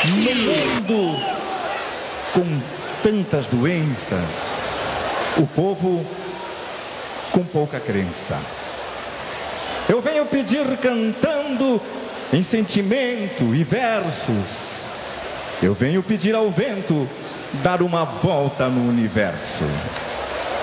No mundo com tantas doenças, o povo com pouca crença. Eu venho pedir cantando em sentimento e versos. Eu venho pedir ao vento dar uma volta no universo.